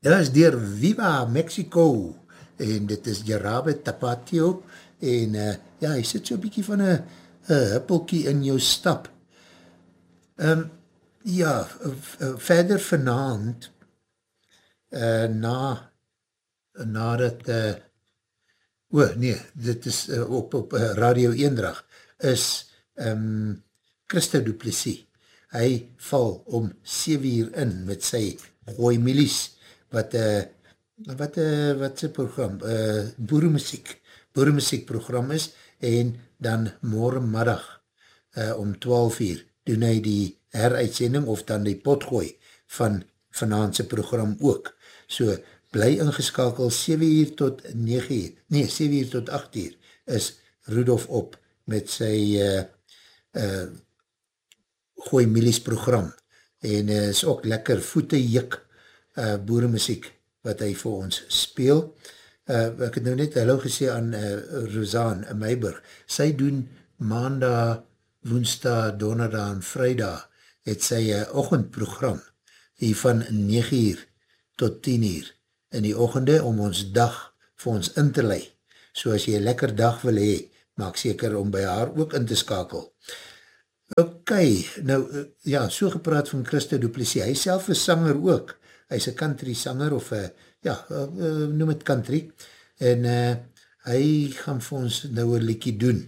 Ja, is dier Viva Mexico en dit is Jarabe Tapatio en ja, hy sit so bykie van een huppelkie in jou stap. Ja, verder vanavond nadat dit is op Radio Eendrag is Christo Du Plessis. Hy val om 7 uur in met sy Gooi Milies wat sy program, boeremuziek program is, en dan morgenmiddag om 12 uur doen hy die heruitsending of dan die potgooi van vanaandse program ook. So, bly ingeskakel 7 uur tot 9 uur, nee, 7 uur tot 8 uur is Rudolf op met sy Gooi Milies program en is ook lekker voete jik boeremuziek wat hy vir ons speel. Ek het nou net hallo gesê aan Rosanne in Meiburg. Sy doen maandag, woensdag, donderdag en vrydag het sy ochendprogram hier van 9 uur tot 10 uur in die ochende om ons dag vir ons in te lei. So as jy 'n lekker dag wil hee, maak seker om by haar ook in te skakel. Ok, nou ja, so gepraat van Christo Du Plessis, hy self is sanger ook. Hy is een country sanger of noem het country en hy gaan vir ons nou een liekie doen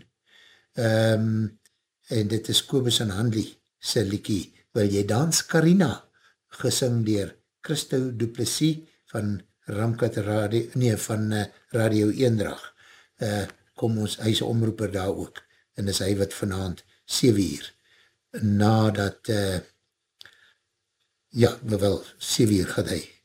en dit is Kobus en Handlie sy liekie Wil Jy Dans Carina gesing dier Christo Du Plessis van Ramkat Radio, nee van Radio Eendrag kom ons, hy is omroeper daar ook en is hy wat vanavond 7 uur nadat ja, wel 7 uur gaat hy